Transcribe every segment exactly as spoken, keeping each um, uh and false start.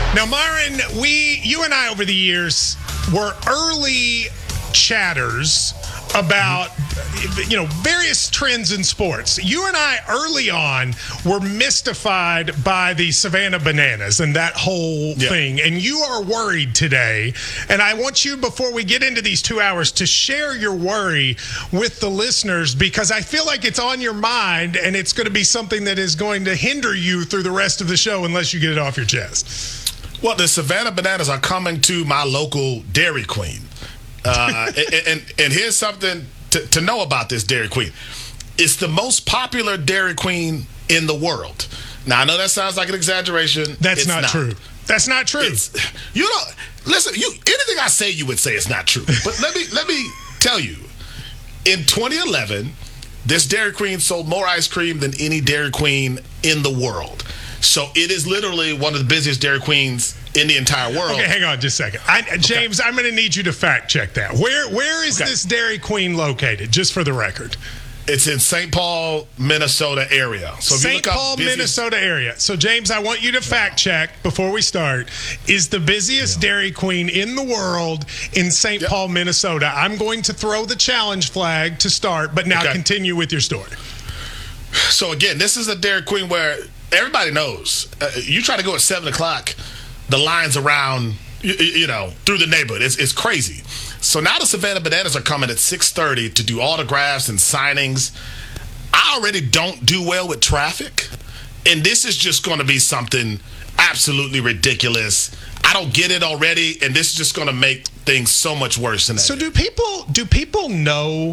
Now, Myron, we, you and I over the years were early chatters about, you know, various trends in sports. You and I early on were mystified by the Savannah Bananas and that whole yeah. thing. And you are worried today. And I want you, before we get into these two hours, to share your worry with the listeners, because I feel like it's on your mind and it's going to be something that is going to hinder you through the rest of the show unless you get it off your chest. Well, the Savannah Bananas are coming to my local Dairy Queen. Uh, and, and, and here's something to, to know about this Dairy Queen. It's the most popular Dairy Queen in the world. Now, I know that sounds like an exaggeration. That's not, not true. That's not true. It's, you know, listen, you anything I say you would say it's not true. But let me let me tell you, in twenty eleven, this Dairy Queen sold more ice cream than any Dairy Queen in the world. So it is literally one of the busiest Dairy Queens in the entire world. Okay, hang on just a second. I, James, okay. I'm going to need you to fact check that. Where Where is okay. this Dairy Queen located, just for the record? It's in Saint Paul, Minnesota area. So Saint Paul, busiest... Minnesota area. So, James, I want you to fact check before we start. Is the busiest yeah. Dairy Queen in the world in Saint Yep. Paul, Minnesota? I'm going to throw the challenge flag to start, but now okay. continue with your story. So, again, this is a Dairy Queen where everybody knows. Uh, you try to go at seven o'clock, the lines around, you, you know, through the neighborhood. It's, it's crazy. So now the Savannah Bananas are coming at six thirty to do autographs and signings. I already don't do well with traffic, and this is just going to be something absolutely ridiculous. I don't get it already, and this is just going to make things so much worse than that. So do people do people know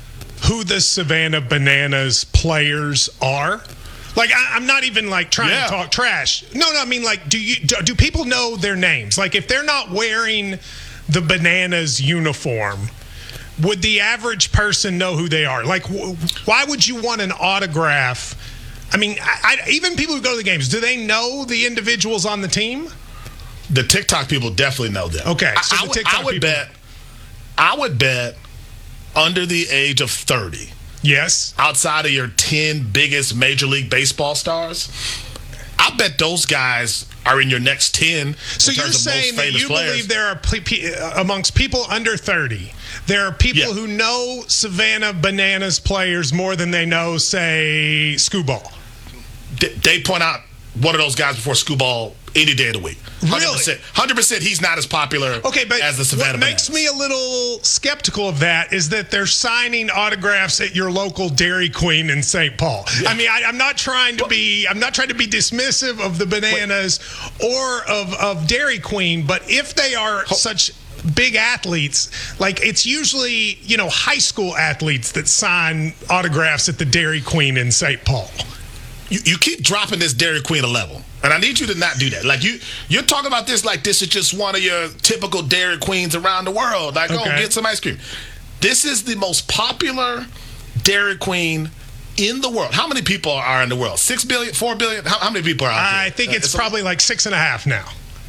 who the Savannah Bananas players are? Like, I, I'm not even, like, trying yeah. to talk trash. No, no, I mean, like, do you do, do people know their names? Like, if they're not wearing the Bananas uniform, would the average person know who they are? Like, w- why would you want an autograph? I mean, I, I, even people who go to the games, do they know the individuals on the team? The TikTok people definitely know them. Okay, so I, the I would, TikTok I would people. bet, I would bet under the age of thirty. Yes. Outside of your ten biggest Major League Baseball stars, I bet those guys are in your next ten. So you're saying that you players. believe there are, amongst people under thirty, there are people yeah. who know Savannah Bananas players more than they know, say, Scooball. They point out one of those guys before Scooball any day of the week. one hundred percent. Really? one hundred percent he's not as popular okay, but as the Savannah what Bananas. makes me a little skeptical of that is that they're signing autographs at your local Dairy Queen in Saint Paul. Yeah. I mean, I, I'm not trying to be I'm not trying to be dismissive of the Bananas Wait. or of, of Dairy Queen, but if they are Ho- such big athletes, like it's usually, you know, high school athletes that sign autographs at the Dairy Queen in Saint Paul. You, you keep dropping this Dairy Queen a level. And I need you to not do that. Like, you, you're talking about this like this is just one of your typical Dairy Queens around the world. Like, okay. oh, get some ice cream. This is the most popular Dairy Queen in the world. How many people are in the world? Six billion? Four billion? How, how many people are out there? I think it's, uh, it's probably a, like six and a half now.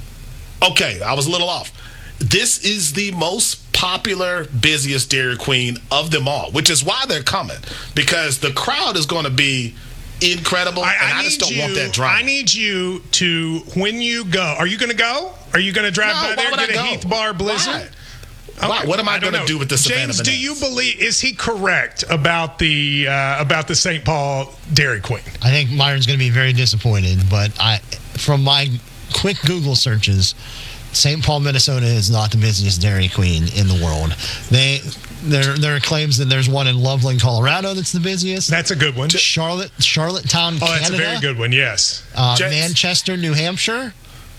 Okay, I was a little off. This is the most popular, busiest Dairy Queen of them all, which is why they're coming. Because the crowd is going to be incredible, I, and I, I just don't you, want that drama. I need you to, when you go, are you going to go? Are you going to drive no, by there and get a Heath Bar Blizzard? Why? Okay. Why? What am I, I going to do with the Savannah James, Bananas? do you believe, is he correct about the uh, about the Saint Paul Dairy Queen? I think Myron's going to be very disappointed, but I, from my quick Google searches, Saint Paul, Minnesota is not the busiest Dairy Queen in the world. They there there are claims that there's one in Loveland, Colorado that's the busiest. That's a good one. Charlotte, Charlottetown, oh, Canada. that's a very good one, yes. Uh, Manchester, New Hampshire.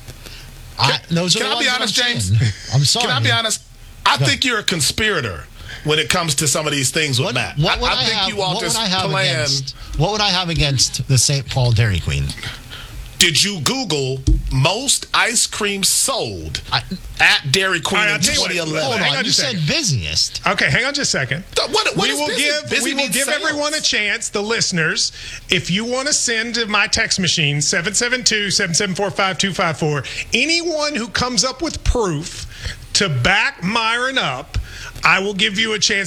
Can, I, those can are I be honest, I'm James? I'm sorry. Can I be honest? I Go. think you're a conspirator when it comes to some of these things with what, Matt. What would I, I, I think have, you all what just would I have plan. Against, what would I have against the Saint Paul Dairy Queen? Did you Google most ice cream sold I, at Dairy Queen right, in twenty eleven? Hold hang on, on you said busiest. Okay, hang on just a second. What, what we is will busy? give Busy we will give sales. everyone a chance, the listeners. If you want to send to my text machine, seven seven two, seven seven four, five two five four, anyone who comes up with proof to back Myron up, I will give you a chance